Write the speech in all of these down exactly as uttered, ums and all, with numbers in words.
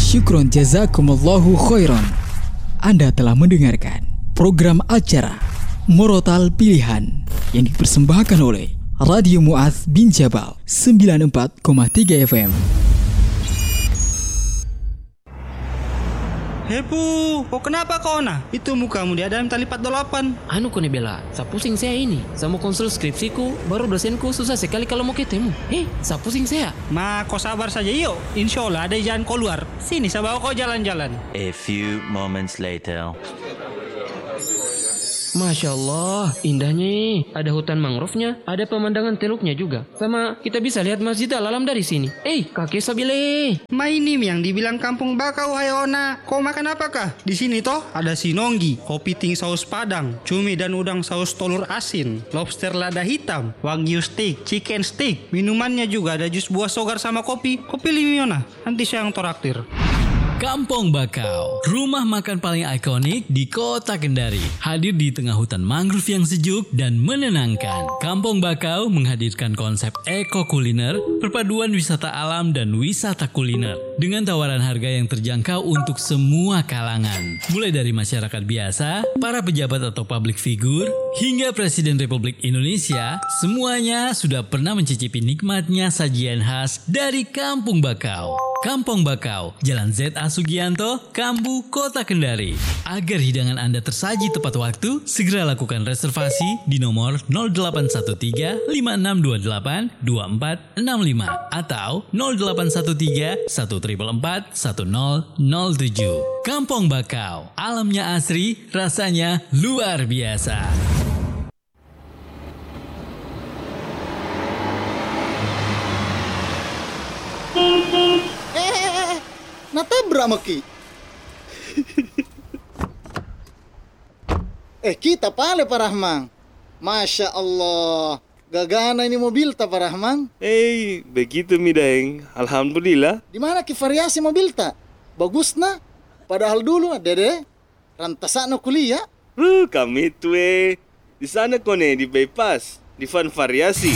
Syukron jazakumullahu khairan. Anda telah mendengarkan program acara Murotal Pilihan yang dipersembahkan oleh Radio Mu'adz bin Jabal sembilan puluh empat koma tiga F M. Hepu, kok kenapa kau nah? Itu mukamu di dalam tali empat puluh delapan. Anu kone bela, sa pusing saya ini. Saya mau konsul skripsiku, baru dosenku susah sekali kalau mau ketemu. Eh, sa pusing saya. Ma, kau sabar saja yuk. Insya Allah ada jalan kau luar. Sini, saya bawa kau jalan-jalan. A few moments later. Masya Allah, indahnya. Ada hutan mangrove-nya, ada pemandangan teluknya juga. Sama kita bisa lihat Masjid Al-Alam dari sini. Eh, kakek Sabile. Ma ini yang dibilang kampung bakau Hayona. Kau makan apakah? Di sini toh ada sinonggi, kopi ting saus padang, cumi dan udang saus telur asin, lobster lada hitam, wagyu steak, chicken steak. Minumannya juga ada jus buah sogar sama kopi. Kopi limiona. Nanti saya yang toraktir. Kampung Bakau, rumah makan paling ikonik di kota Kendari. Hadir di tengah hutan mangrove yang sejuk dan menenangkan. Kampung Bakau menghadirkan konsep eko kuliner, perpaduan wisata alam dan wisata kuliner. Dengan tawaran harga yang terjangkau untuk semua kalangan. Mulai dari masyarakat biasa, para pejabat atau public figure, hingga Presiden Republik Indonesia, semuanya sudah pernah mencicipi nikmatnya sajian khas dari Kampung Bakau. Kampung Bakau, Jalan Z A Sugianto, Kambu, Kota Kendari. Agar hidangan Anda tersaji tepat waktu, segera lakukan reservasi di nomor nol delapan satu tiga lima enam dua delapan dua empat enam lima atau nol delapan satu tiga satu empat empat satu nol nol tujuh. Kampung Bakau, alamnya asri, rasanya luar biasa. Natabrak maki. eh kita pale Pak Rahman. Masya Allah, gagana ini mobil ta Pak Rahman. Eh, begitu mi Daeng. Alhamdulillah. Di mana ki variasi mobil ta? Bagus na. Padahal dulu dede rantasana kuliah. Uh, kami tu eh. Di sana kone di bypass, di Van Variasi.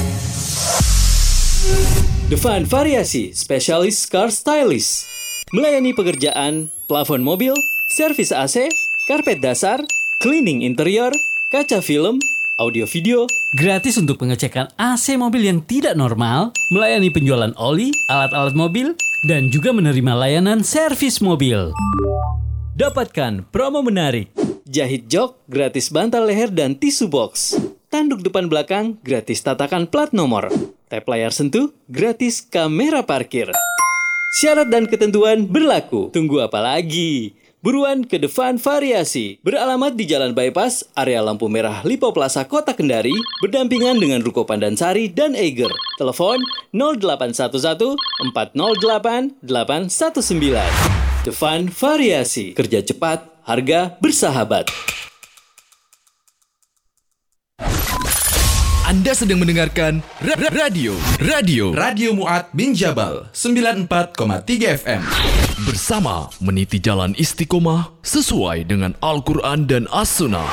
The Van Variasi, spesialis car stylist. Melayani pekerjaan, plafon mobil, servis A C, karpet dasar, cleaning interior, kaca film, audio video, gratis untuk pengecekan A C mobil yang tidak normal, melayani penjualan oli, alat-alat mobil, dan juga menerima layanan servis mobil. Dapatkan promo menarik. Jahit jok, gratis bantal leher dan tisu box. Tanduk depan belakang, gratis tatakan plat nomor. Tap layar sentuh, gratis kamera parkir. Syarat dan ketentuan berlaku. Tunggu apa lagi? Buruan ke The Van Variasi. Beralamat di Jalan Bypass, area lampu merah Lipo Plaza, Kota Kendari, berdampingan dengan Ruko Pandansari dan Eiger. Telepon nol delapan satu satu empat nol delapan delapan satu sembilan. The Van Variasi. Kerja cepat, harga bersahabat. Anda sedang mendengarkan ra- ra- Radio Radio Radio Mu'adz bin Jabal sembilan puluh empat koma tiga F M. Bersama meniti jalan istiqomah sesuai dengan Al-Quran dan As-Sunnah.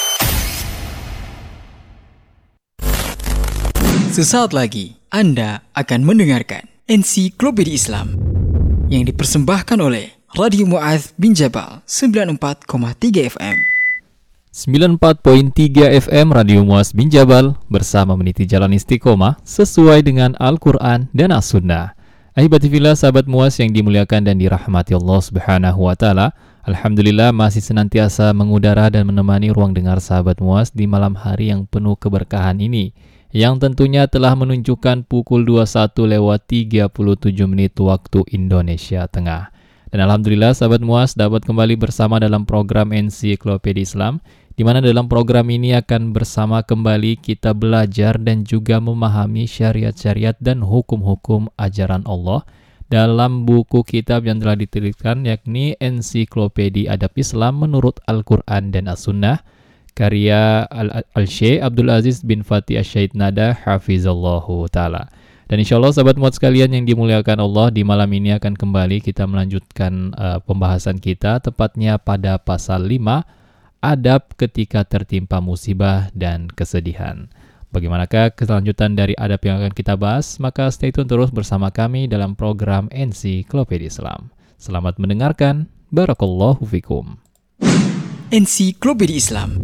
Sesaat lagi Anda akan mendengarkan Ensiklopedia Islam yang dipersembahkan oleh Radio Mu'adz bin Jabal sembilan puluh empat koma tiga F M. sembilan puluh empat koma tiga F M Radio Mu'adz bin Jabal bersama meniti jalan istiqomah sesuai dengan Al-Quran dan As-Sunnah. Ahibatifillah, sahabat Mu'adz yang dimuliakan dan dirahmati Allah Subhanahu wa Ta'ala. Alhamdulillah masih senantiasa mengudara dan menemani ruang dengar sahabat Mu'adz di malam hari yang penuh keberkahan ini, yang tentunya telah menunjukkan pukul dua puluh satu lewat tiga puluh tujuh menit waktu Indonesia Tengah. Dan Alhamdulillah sahabat Mu'adz dapat kembali bersama dalam program Ensiklopedia Islam, di mana dalam program ini akan bersama kembali kita belajar dan juga memahami syariat-syariat dan hukum-hukum ajaran Allah dalam buku kitab yang telah ditelitkan, yakni Ensiklopedia Adab Islam menurut Al-Quran dan As-Sunnah, karya Al-Syekh Abdul Aziz bin Fatih Asy-Syaid Nada Hafizallahu Ta'ala. Dan insya Allah sahabat Mu'adz sekalian yang dimuliakan Allah, di malam ini akan kembali kita melanjutkan uh, pembahasan kita, tepatnya pada pasal lima, adab ketika tertimpa musibah dan kesedihan. Bagaimanakah kelanjutan dari adab yang akan kita bahas? Maka stay tune terus bersama kami dalam program Ensiklopedia Islam. Selamat mendengarkan. Barakallahu fikum. Ensiklopedia Islam.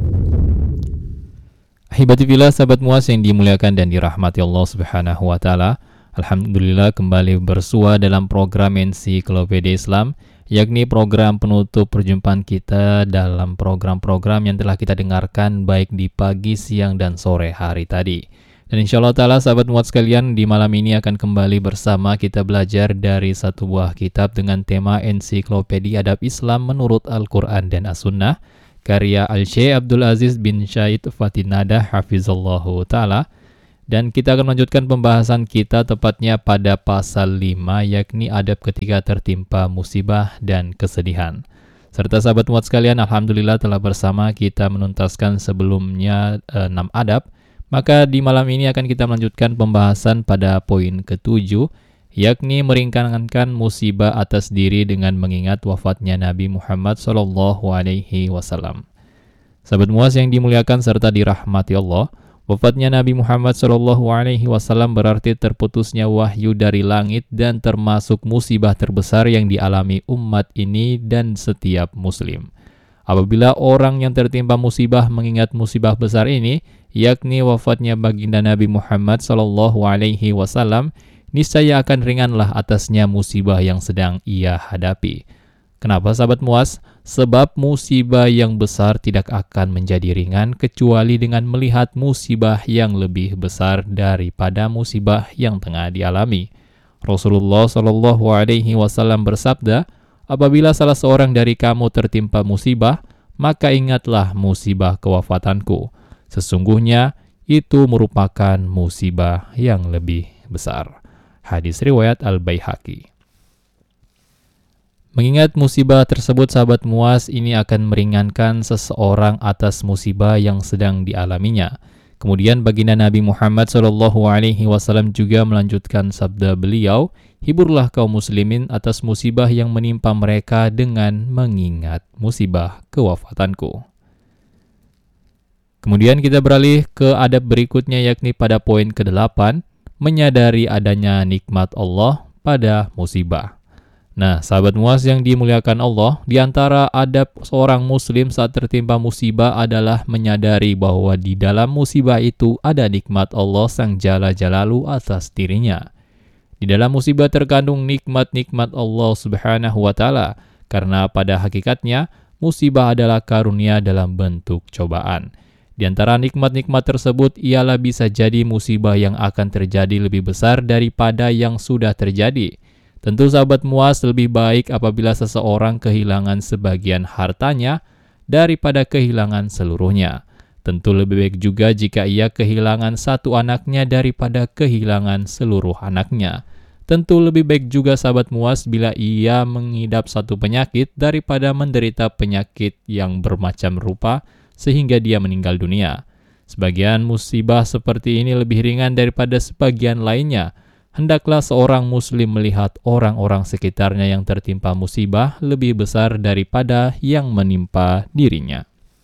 Ahibati fillah, sahabat muas yang dimuliakan dan dirahmati Allah Subhanahu wa taala. Alhamdulillah kembali bersua dalam program Ensiklopedia Islam, yakni program penutup perjumpaan kita dalam program-program yang telah kita dengarkan baik di pagi, siang, dan sore hari tadi. Dan insya Allah ta'ala sahabat muat sekalian, di malam ini akan kembali bersama kita belajar dari satu buah kitab dengan tema Ensiklopedia Adab Islam menurut Al-Quran dan As-Sunnah, karya Al-Syekh Abdul Aziz bin Syahid Fatinada Hafizallahu ta'ala. Dan kita akan melanjutkan pembahasan kita tepatnya pada pasal lima, yakni adab ketika tertimpa musibah dan kesedihan. Serta sahabat muat sekalian, Alhamdulillah telah bersama kita menuntaskan sebelumnya enam adab. Maka di malam ini akan kita melanjutkan pembahasan pada poin ketujuh, yakni meringankan musibah atas diri dengan mengingat wafatnya Nabi Muhammad shallallahu alaihi wasallam. Sahabat muas yang dimuliakan serta dirahmati Allah, wafatnya Nabi Muhammad shallallahu alaihi wasallam berarti terputusnya wahyu dari langit dan termasuk musibah terbesar yang dialami umat ini dan setiap muslim. Apabila orang yang tertimpa musibah mengingat musibah besar ini, yakni wafatnya baginda Nabi Muhammad shallallahu alaihi wasallam, niscaya akan ringanlah atasnya musibah yang sedang ia hadapi. Kenapa sahabat muas? Sebab musibah yang besar tidak akan menjadi ringan kecuali dengan melihat musibah yang lebih besar daripada musibah yang tengah dialami. Rasulullah shallallahu alaihi wasallam bersabda, apabila salah seorang dari kamu tertimpa musibah, maka ingatlah musibah kewafatanku. Sesungguhnya itu merupakan musibah yang lebih besar. Hadis riwayat Al-Baihaqi. Mengingat musibah tersebut sahabat muas, ini akan meringankan seseorang atas musibah yang sedang dialaminya. Kemudian baginda Nabi Muhammad shallallahu alaihi wasallam juga melanjutkan sabda beliau, hiburlah kaum muslimin atas musibah yang menimpa mereka dengan mengingat musibah kewafatanku. Kemudian kita beralih ke adab berikutnya, yakni pada poin kedelapan, menyadari adanya nikmat Allah pada musibah. Nah, sahabat muas yang dimuliakan Allah, di antara adab seorang muslim saat tertimpa musibah adalah menyadari bahwa di dalam musibah itu ada nikmat Allah Sang Jalla Jalalu atas dirinya. Di dalam musibah terkandung nikmat-nikmat Allah Subhanahu wa taala, karena pada hakikatnya musibah adalah karunia dalam bentuk cobaan. Di antara nikmat-nikmat tersebut ialah bisa jadi musibah yang akan terjadi lebih besar daripada yang sudah terjadi. Tentu sahabat muas, lebih baik apabila seseorang kehilangan sebagian hartanya daripada kehilangan seluruhnya. Tentu lebih baik juga jika ia kehilangan satu anaknya daripada kehilangan seluruh anaknya. Tentu lebih baik juga sahabat muas bila ia mengidap satu penyakit daripada menderita penyakit yang bermacam rupa sehingga dia meninggal dunia. Sebagian musibah seperti ini lebih ringan daripada sebagian lainnya. Hendaklah seorang muslim melihat orang-orang sekitarnya yang tertimpa musibah lebih besar daripada yang menimpa dirinya.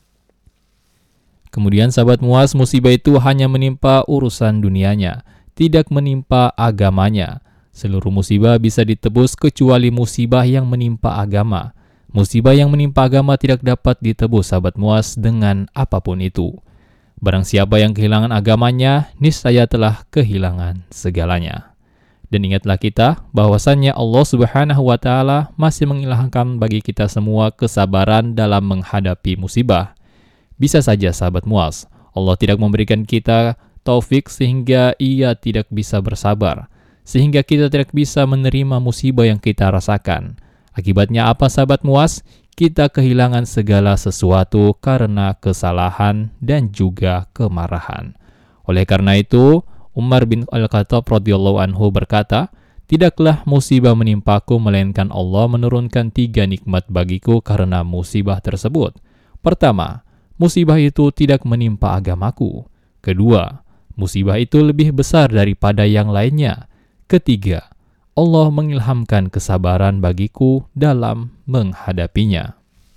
Kemudian sahabat muas, musibah itu hanya menimpa urusan dunianya, tidak menimpa agamanya. Seluruh musibah bisa ditebus kecuali musibah yang menimpa agama. Musibah yang menimpa agama tidak dapat ditebus sahabat muas dengan apapun itu. Barang siapa yang kehilangan agamanya, niscaya telah kehilangan segalanya. Dan ingatlah kita bahwasannya Allah Subhanahu wa taala masih mengilhamkan bagi kita semua kesabaran dalam menghadapi musibah. Bisa saja sahabat muas, Allah tidak memberikan kita taufik sehingga ia tidak bisa bersabar, sehingga kita tidak bisa menerima musibah yang kita rasakan. Akibatnya apa sahabat muas? Kita kehilangan segala sesuatu karena kesalahan dan juga kemarahan. Oleh karena itu, Umar bin Al-Khattab radhiyallahu anhu berkata, tidaklah musibah menimpaku melainkan Allah menurunkan tiga nikmat bagiku karena musibah tersebut. Pertama, musibah itu tidak menimpa agamaku. Kedua, musibah itu lebih besar daripada yang lainnya. Ketiga, Allah mengilhamkan kesabaran bagiku dalam menghadapinya.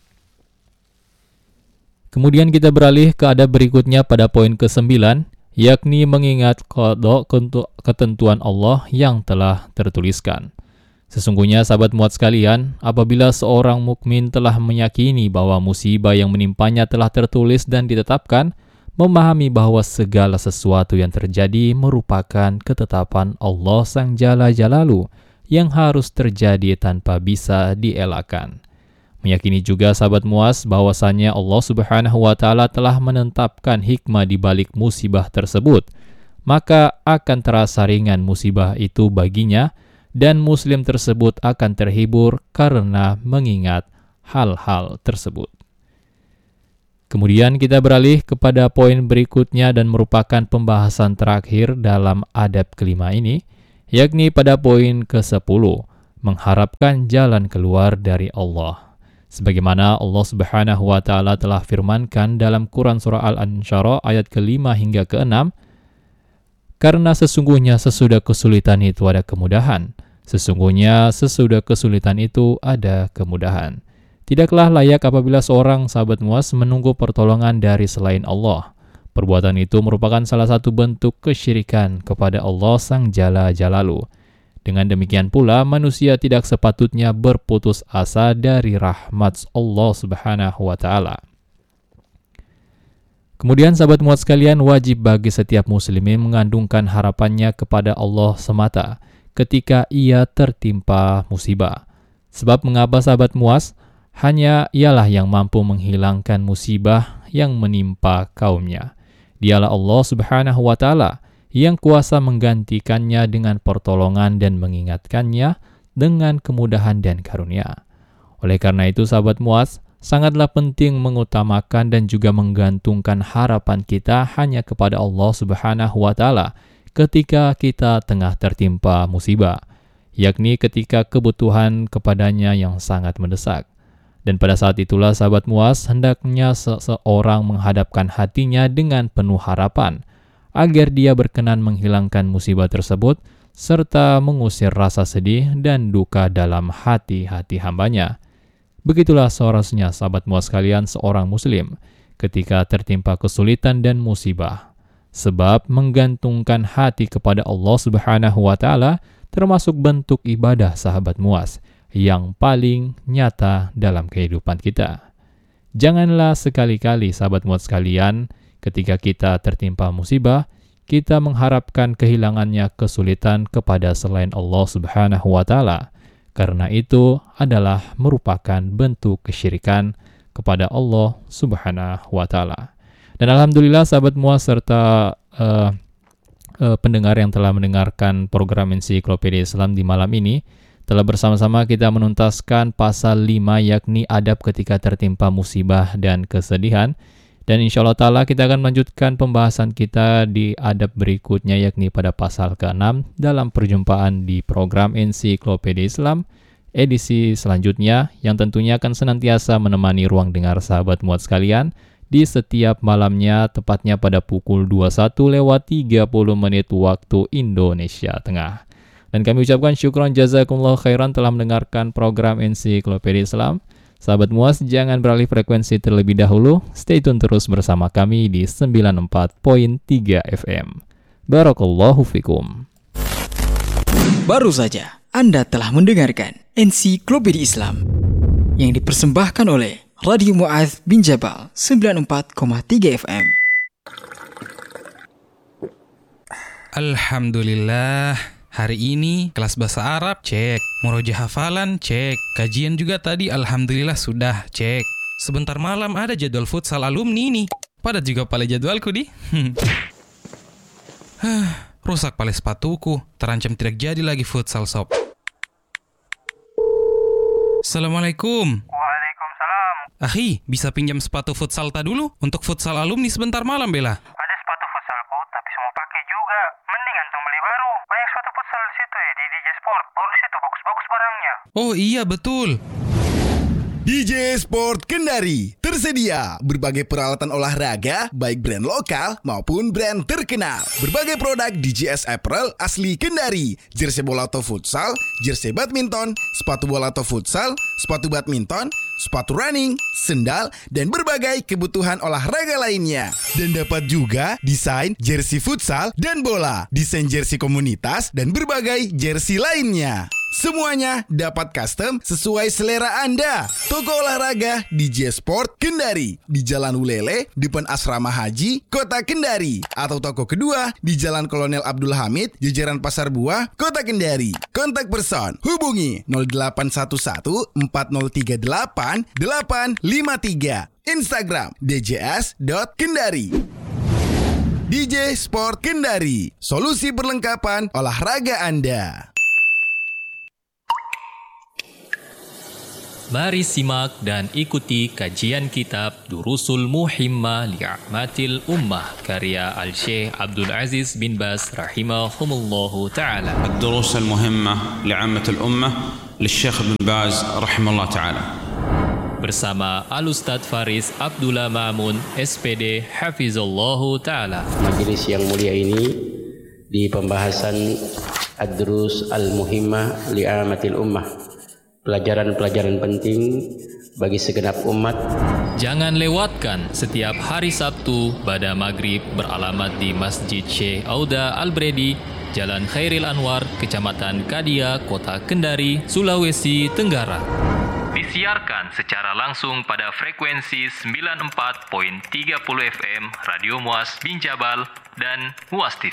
Kemudian kita beralih ke adab berikutnya pada poin kesembilan, yakni mengingat qada ketentuan Allah yang telah tertuliskan. Sesungguhnya sahabat muat sekalian, apabila seorang mukmin telah meyakini bahwa musibah yang menimpanya telah tertulis dan ditetapkan, memahami bahwa segala sesuatu yang terjadi merupakan ketetapan Allah Sang Jalla Jalalu yang harus terjadi tanpa bisa dielakkan. Meyakini juga sahabat muas bahwasannya Allah Subhanahu wa taala telah menetapkan hikmah di balik musibah tersebut, maka akan terasa ringan musibah itu baginya dan muslim tersebut akan terhibur karena mengingat hal-hal tersebut. Kemudian kita beralih kepada poin berikutnya dan merupakan pembahasan terakhir dalam adab kelima ini, yakni pada poin kesepuluh, mengharapkan jalan keluar dari Allah. Sebagaimana Allah Subhanahu wa taala telah firmankan dalam Quran surah Al-Ansyara ayat kelima hingga keenam, karena sesungguhnya sesudah kesulitan itu ada kemudahan. Sesungguhnya sesudah kesulitan itu ada kemudahan. Tidaklah layak apabila seorang sahabat muas menunggu pertolongan dari selain Allah. Perbuatan itu merupakan salah satu bentuk kesyirikan kepada Allah Sang Jalla Jalalu. Dengan demikian pula, manusia tidak sepatutnya berputus asa dari rahmat Allah Subhanahu wa taala. Kemudian sahabat muat sekalian, wajib bagi setiap muslimin mengandungkan harapannya kepada Allah semata ketika ia tertimpa musibah. Sebab mengapa sahabat muas? Hanya ialah yang mampu menghilangkan musibah yang menimpa kaumnya. Dialah Allah Subhanahu wa taala yang kuasa menggantikannya dengan pertolongan dan mengingatkannya dengan kemudahan dan karunia. Oleh karena itu sahabat muas, sangatlah penting mengutamakan dan juga menggantungkan harapan kita hanya kepada Allah Subhanahu wa taala ketika kita tengah tertimpa musibah, yakni ketika kebutuhan kepadanya yang sangat mendesak. Dan pada saat itulah sahabat muas, hendaknya seseorang menghadapkan hatinya dengan penuh harapan agar dia berkenan menghilangkan musibah tersebut serta mengusir rasa sedih dan duka dalam hati-hati hambanya. Begitulah seharusnya sahabat muas sekalian seorang muslim ketika tertimpa kesulitan dan musibah. Sebab menggantungkan hati kepada Allah Subhanahu wa taala termasuk bentuk ibadah sahabat muas yang paling nyata dalam kehidupan kita. Janganlah sekali-kali sahabat muas sekalian ketika kita tertimpa musibah, kita mengharapkan kehilangannya kesulitan kepada selain Allah Subhanahu wa taala. Karena itu adalah merupakan bentuk kesyirikan kepada Allah Subhanahu wa taala. Dan alhamdulillah sahabat muas serta uh, uh, pendengar yang telah mendengarkan program Ensiklopedia Islam di malam ini, telah bersama-sama kita menuntaskan pasal lima yakni adab ketika tertimpa musibah dan kesedihan. Dan insyaallah ta'ala kita akan melanjutkan pembahasan kita di adab berikutnya yakni pada pasal keenam dalam perjumpaan di program Ensiklopedia Islam edisi selanjutnya yang tentunya akan senantiasa menemani ruang dengar sahabat muat sekalian di setiap malamnya tepatnya pada pukul dua puluh satu lewat tiga puluh menit waktu Indonesia Tengah. Dan kami ucapkan syukron jazakumullah khairan telah mendengarkan program Ensiklopedia Islam. Sahabat muas, jangan beralih frekuensi terlebih dahulu. Stay tune terus bersama kami di sembilan puluh empat koma tiga F M. Barakallahu fikum. Baru saja Anda telah mendengarkan Ensiklopedia Islam yang dipersembahkan oleh Radio Mu'adz bin Jabal sembilan puluh empat koma tiga F M. Alhamdulillah. Hari ini kelas bahasa Arab cek, murojaah hafalan cek, kajian juga tadi alhamdulillah sudah cek. Sebentar malam ada jadwal futsal alumni nih. Padat juga pale jadwalku di. Rusak pale sepatuku, terancam tidak jadi lagi futsal sob. Assalamualaikum. Waalaikumsalam. Ahi, bisa pinjam sepatu futsal ta dulu untuk futsal alumni sebentar malam Bella? Ada sepatu futsalku tapi semua pakai juga. Mending antum beli baru. Banyak sepatu futsal di situ ya di D J Sport. Baru situ bagus-bagus barangnya. Oh iya betul. D J Sport Kendari tersedia berbagai peralatan olahraga baik brand lokal maupun brand terkenal. Berbagai produk D J S Apparel asli Kendari, jersey bola atau futsal, jersey badminton, sepatu bola atau futsal, sepatu badminton, sepatu running, sendal, dan berbagai kebutuhan olahraga lainnya. Dan dapat juga desain jersey futsal dan bola, desain jersey komunitas, dan berbagai jersey lainnya. Semuanya dapat custom sesuai selera Anda. Toko olahraga D J Sport Kendari di Jalan Ulele, depan Asrama Haji, Kota Kendari. Atau toko kedua di Jalan Kolonel Abdul Hamid, jajaran Pasar Buah, Kota Kendari. Kontak person hubungi nol delapan satu satu empat nol tiga delapan delapan lima tiga. Instagram d j s dot kendari. D J Sport Kendari, solusi perlengkapan olahraga Anda. Mari simak dan ikuti kajian kitab Durusul Muhimmah Li'ahmatil Ummah karya Al-Syekh Abdul Aziz bin Baz rahimahumullahu ta'ala. الدروس المهمة لعامة الأمة للشيخ ابن باز رحمه الله تعالى. Bersama Al-Ustadz Faris Abdullah Ma'mun S P D Hafizallahu ta'ala. Majelis yang mulia ini di pembahasan Ad-Durus Al-Muhimmah Li'ahmatil Ummah, pelajaran-pelajaran penting bagi segenap umat. Jangan lewatkan setiap hari Sabtu pada maghrib beralamat di Masjid Syekh Auda Al-Bredi, Jalan Khairil Anwar, Kecamatan Kadia, Kota Kendari, Sulawesi Tenggara. Disiarkan secara langsung pada frekuensi sembilan puluh empat koma tiga puluh F M Radio Muas Binjabal dan Muas T V.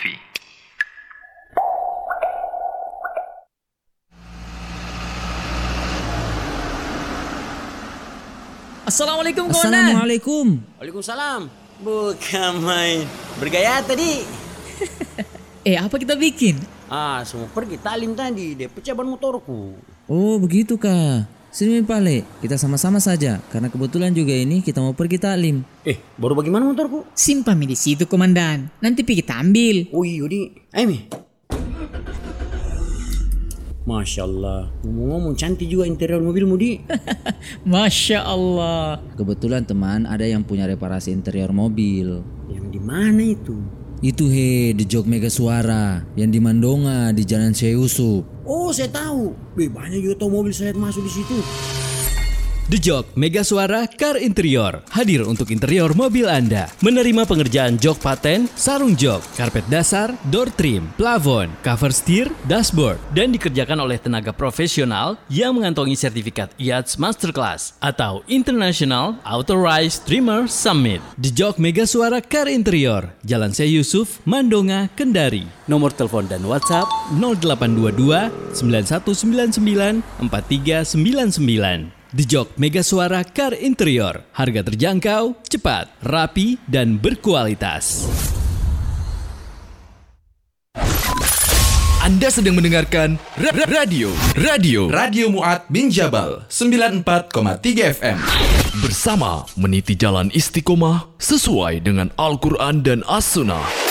Assalamualaikum kawan. Assalamualaikum. Waalaikumsalam. Bukan main. Bergaya tadi. Eh, apa kita bikin? Ah, semua pergi talim tadi. Dia pecah ban motorku. Oh, begitu kah? Sini Pale, kita sama-sama saja. Karena kebetulan juga ini kita mau pergi taklim. Eh, baru bagaimana motorku? Simpan di situ, Komandan. Nanti pergi kita ambil. Oh iya, di. Ayo, Mi. Masya Allah, ngomong-ngomong cantik juga interior mobilmu, Di. Masya Allah. Kebetulan teman ada yang punya reparasi interior mobil. Yang di mana itu? Itu he, di Jog Mega Suara, yang di Mandonga, di Jalan Syekh Yusuf. Oh, saya tahu. Be, banyak juga tahu mobil saya masuk di situ. The Jog Mega Suara Car Interior hadir untuk interior mobil Anda. Menerima pengerjaan jok paten, sarung jok, karpet dasar, door trim, plafon, cover steer, dashboard, dan dikerjakan oleh tenaga profesional yang mengantongi sertifikat I A T S Masterclass atau International Authorized Trimmer Summit. The Jog Mega Suara Car Interior, Jalan Syekh Yusuf, Mandonga, Kendari. Nomor telepon dan WhatsApp nol delapan dua dua sembilan satu sembilan sembilan empat tiga sembilan sembilan. The Jog Mega Suara Car Interior. Harga terjangkau, cepat, rapi, dan berkualitas. Anda sedang mendengarkan ra- ra- Radio Radio Radio Mu'ad bin Jabal sembilan puluh empat koma tiga F M. Bersama meniti jalan istiqomah sesuai dengan Al-Quran dan As-Sunnah.